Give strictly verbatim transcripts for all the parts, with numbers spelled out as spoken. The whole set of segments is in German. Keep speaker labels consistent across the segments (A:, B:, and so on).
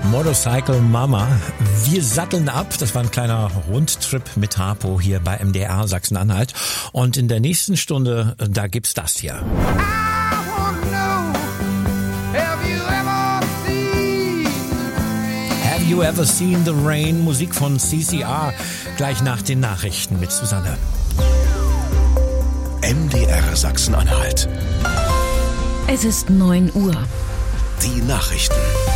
A: Motorcycle Mama. Wir satteln ab. Das war ein kleiner Rundtrip mit Harpo hier bei M D R Sachsen-Anhalt. Und in der nächsten Stunde, da gibt's das hier. Have you ever seen the rain? Musik von C C R. Gleich nach den Nachrichten mit Susanne.
B: M D R Sachsen-Anhalt.
C: Es ist neun Uhr.
B: Die Nachrichten.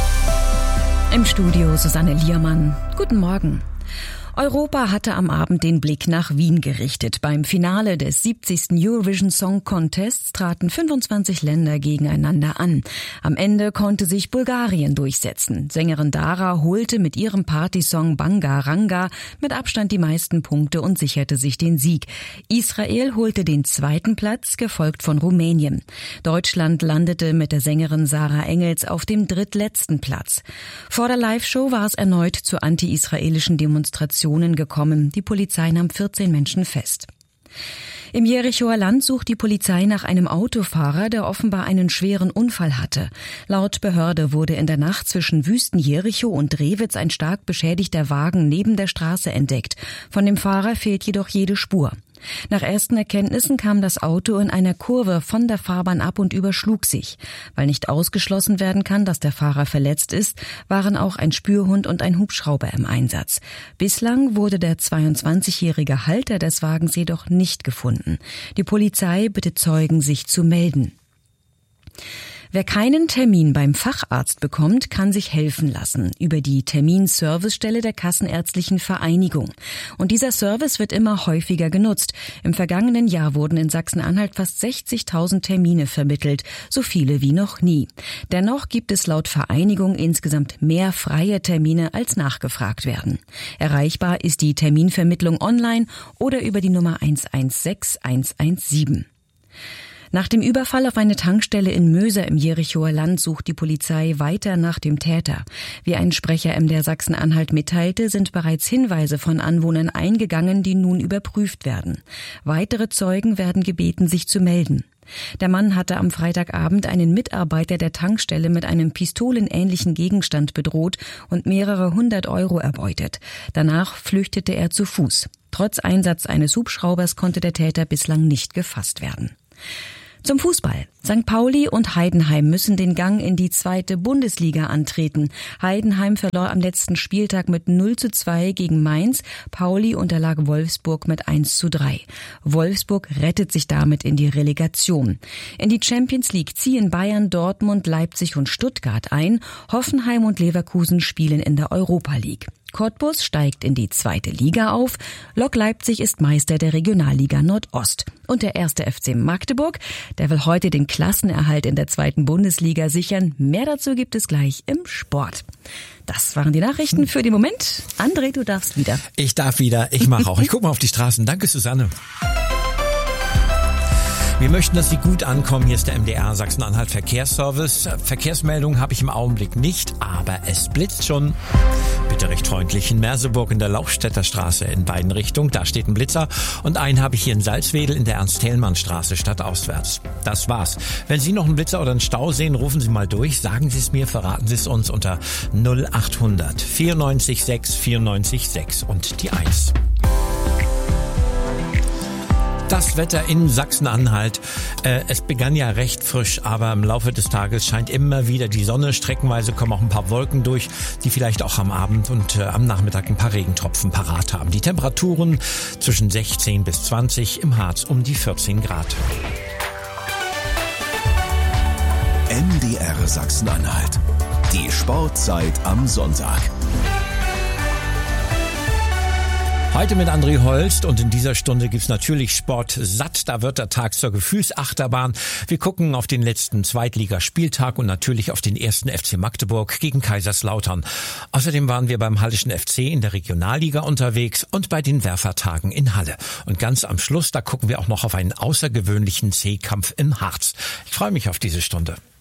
C: Im Studio Susanne Liermann. Guten Morgen. Europa hatte am Abend den Blick nach Wien gerichtet. Beim Finale des siebzigsten Eurovision Song Contests traten fünfundzwanzig Länder gegeneinander an. Am Ende konnte sich Bulgarien durchsetzen. Sängerin Dara holte mit ihrem Partysong Banga Ranga mit Abstand die meisten Punkte und sicherte sich den Sieg. Israel holte den zweiten Platz, gefolgt von Rumänien. Deutschland landete mit der Sängerin Sarah Engels auf dem drittletzten Platz. Vor der Live-Show war es erneut zu anti-israelischen Demonstrationen gekommen. Die Polizei nahm vierzehn Menschen fest. Im Jerichoer Land sucht die Polizei nach einem Autofahrer, der offenbar einen schweren Unfall hatte. Laut Behörde wurde in der Nacht zwischen Wüsten-Jericho und Rewitz ein stark beschädigter Wagen neben der Straße entdeckt. Von dem Fahrer fehlt jedoch jede Spur. Nach ersten Erkenntnissen kam das Auto in einer Kurve von der Fahrbahn ab und überschlug sich. Weil nicht ausgeschlossen werden kann, dass der Fahrer verletzt ist, waren auch ein Spürhund und ein Hubschrauber im Einsatz. Bislang wurde der zweiundzwanzigjährige Halter des Wagens jedoch nicht gefunden. Die Polizei bittet Zeugen, sich zu melden. Wer keinen Termin beim Facharzt bekommt, kann sich helfen lassen über die Terminservicestelle der Kassenärztlichen Vereinigung. Und dieser Service wird immer häufiger genutzt. Im vergangenen Jahr wurden in Sachsen-Anhalt fast sechzigtausend Termine vermittelt, so viele wie noch nie. Dennoch gibt es laut Vereinigung insgesamt mehr freie Termine, als nachgefragt werden. Erreichbar ist die Terminvermittlung online oder über die Nummer eins eins sechs eins eins sieben. Nach dem Überfall auf eine Tankstelle in Möser im Jerichoer Land sucht die Polizei weiter nach dem Täter. Wie ein Sprecher M D R Sachsen-Anhalt mitteilte, sind bereits Hinweise von Anwohnern eingegangen, die nun überprüft werden. Weitere Zeugen werden gebeten, sich zu melden. Der Mann hatte am Freitagabend einen Mitarbeiter der Tankstelle mit einem pistolenähnlichen Gegenstand bedroht und mehrere hundert Euro erbeutet. Danach flüchtete er zu Fuß. Trotz Einsatz eines Hubschraubers konnte der Täter bislang nicht gefasst werden. Zum Fußball. Sankt Pauli und Heidenheim müssen den Gang in die zweite Bundesliga antreten. Heidenheim verlor am letzten Spieltag mit null zu zwei gegen Mainz. Pauli unterlag Wolfsburg mit eins zu drei. Wolfsburg rettet sich damit in die Relegation. In die Champions League ziehen Bayern, Dortmund, Leipzig und Stuttgart ein. Hoffenheim und Leverkusen spielen in der Europa League. Cottbus steigt in die zweite Liga auf. Lok Leipzig ist Meister der Regionalliga Nordost. Und der erste F C Magdeburg, der will heute den Klassenerhalt in der zweiten Bundesliga sichern. Mehr dazu gibt es gleich im Sport. Das waren die Nachrichten für den Moment. André, du darfst wieder.
A: Ich darf wieder. Ich mache auch. Ich gucke mal auf die Straßen. Danke, Susanne. Wir möchten, dass Sie gut ankommen. Hier ist der M D R Sachsen-Anhalt Verkehrsservice. Verkehrsmeldung habe ich im Augenblick nicht, aber es blitzt schon. Bitte recht freundlich in Merseburg in der Lauchstädter Straße in beiden Richtungen. Da steht ein Blitzer. Und einen habe ich hier in Salzwedel in der Ernst-Thälmann-Straße stadtauswärts. Das war's. Wenn Sie noch einen Blitzer oder einen Stau sehen, rufen Sie mal durch. Sagen Sie es mir, verraten Sie es uns unter null achthundert vierundneunzig sechs vierundneunzig sechs und die eins. Das Wetter in Sachsen-Anhalt. Äh, es begann ja recht frisch, aber im Laufe des Tages scheint immer wieder die Sonne. Streckenweise kommen auch ein paar Wolken durch, die vielleicht auch am Abend und äh, am Nachmittag ein paar Regentropfen parat haben. Die Temperaturen zwischen sechzehn bis zwanzig, im Harz um die vierzehn Grad.
B: M D R Sachsen-Anhalt. Die Sportzeit am Sonntag.
A: Heute mit André Holst und in dieser Stunde gibt's natürlich Sport satt. Da wird der Tag zur Gefühlsachterbahn. Wir gucken auf den letzten Zweitligaspieltag und natürlich auf den ersten F C Magdeburg gegen Kaiserslautern. Außerdem waren wir beim Hallischen F C in der Regionalliga unterwegs und bei den Werfertagen in Halle. Und ganz am Schluss, da gucken wir auch noch auf einen außergewöhnlichen C-Kampf im Harz. Ich freue mich auf diese Stunde.